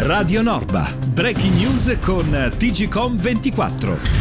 Radio Norba, breaking news con TGcom24.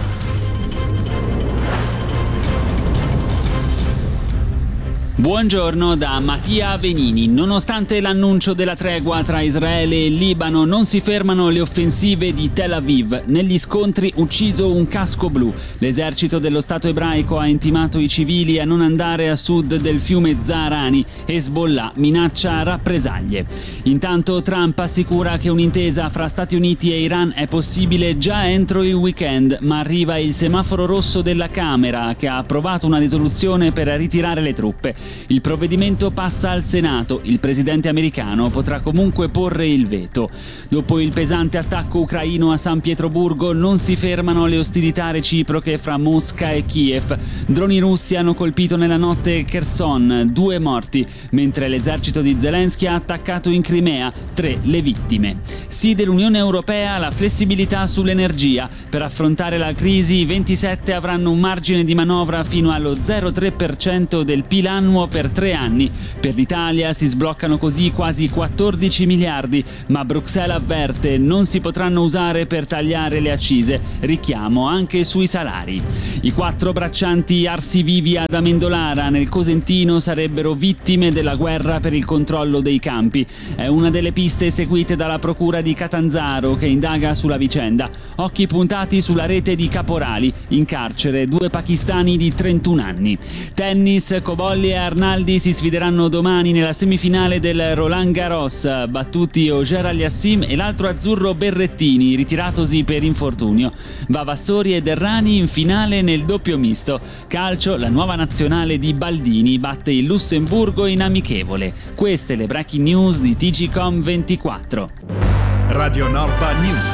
Buongiorno da Mattia Venini. Nonostante l'annuncio della tregua tra Israele e Libano, non si fermano le offensive di Tel Aviv. Negli scontri ucciso un casco blu. L'esercito dello Stato ebraico ha intimato i civili a non andare a sud del fiume Zaharani. Hezbollah minaccia rappresaglie. Intanto Trump assicura che un'intesa fra Stati Uniti e Iran è possibile già entro il weekend, ma arriva il semaforo rosso della Camera, che ha approvato una risoluzione per ritirare le truppe. Il provvedimento passa al Senato. Il presidente americano potrà comunque porre il veto. Dopo il pesante attacco ucraino a San Pietroburgo, non si fermano le ostilità reciproche fra Mosca e Kiev. Droni russi hanno colpito nella notte Kherson, 2 morti, mentre l'esercito di Zelensky ha attaccato in Crimea, 3 le vittime. Sì dell'Unione Europea alla flessibilità sull'energia. Per affrontare la crisi, i 27 avranno un margine di manovra fino allo 0,3% del PIL annuo per 3 anni. Per l'Italia si sbloccano così quasi 14 miliardi, ma Bruxelles avverte non si potranno usare per tagliare le accise, richiamo anche sui salari. I 4 braccianti arsi vivi ad Amendolara, nel Cosentino, sarebbero vittime della guerra per il controllo dei campi. È una delle piste seguite dalla procura di Catanzaro, che indaga sulla vicenda. Occhi puntati sulla rete di caporali, in carcere 2 pakistani di 31 anni. Tennis, Cobolli e Arnaldi si sfideranno domani nella semifinale del Roland Garros, battuti Auger Aliassime e l'altro azzurro Berrettini, ritiratosi per infortunio. Vavassori ed Errani in finale nel doppio misto. Calcio, la nuova nazionale di Baldini batte il Lussemburgo in amichevole. Queste le breaking news di TGcom24. Radio Norba News.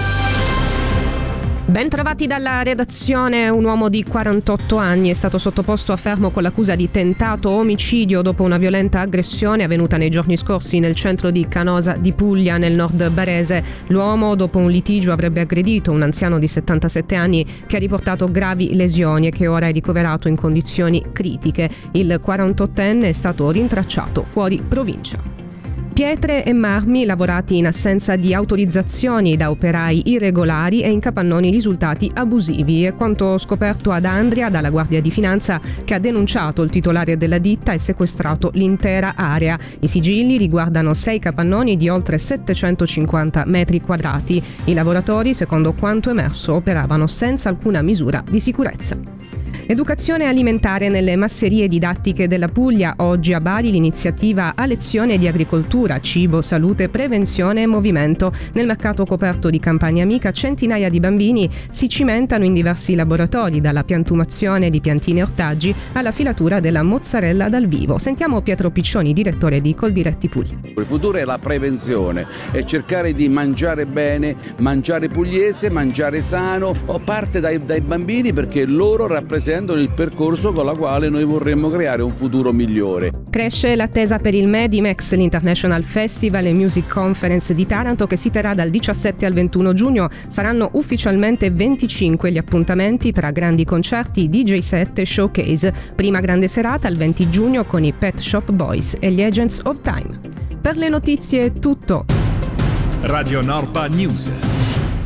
Ben trovati dalla redazione. Un uomo di 48 anni è stato sottoposto a fermo con l'accusa di tentato omicidio dopo una violenta aggressione avvenuta nei giorni scorsi nel centro di Canosa di Puglia, nel nord barese. L'uomo, dopo un litigio, avrebbe aggredito un anziano di 77 anni che ha riportato gravi lesioni e che ora è ricoverato in condizioni critiche. Il 48enne è stato rintracciato fuori provincia. Pietre e marmi lavorati in assenza di autorizzazioni da operai irregolari e in capannoni risultati abusivi. È quanto scoperto ad Andria dalla Guardia di Finanza, che ha denunciato il titolare della ditta e sequestrato l'intera area. I sigilli riguardano 6 capannoni di oltre 750 metri quadrati. I lavoratori, secondo quanto emerso, operavano senza alcuna misura di sicurezza. Educazione alimentare nelle masserie didattiche della Puglia. Oggi a Bari l'iniziativa A lezione di agricoltura, cibo, salute, prevenzione e movimento. Nel mercato coperto di Campagna Amica centinaia di bambini si cimentano in diversi laboratori, dalla piantumazione di piantine e ortaggi alla filatura della mozzarella dal vivo. Sentiamo Pietro Piccioni, direttore di Coldiretti Puglia. Il futuro è la prevenzione, è cercare di mangiare bene, mangiare pugliese, mangiare sano. Parte dai bambini, perché loro rappresentano il percorso con la quale noi vorremmo creare un futuro migliore. Cresce l'attesa per il Medimex, l'International Festival e Music Conference di Taranto, che si terrà dal 17 al 21 giugno. Saranno ufficialmente 25 gli appuntamenti tra grandi concerti, DJ set e showcase. Prima grande serata il 20 giugno con i Pet Shop Boys e gli Agents of Time. Per le notizie è tutto. Radio Norba News.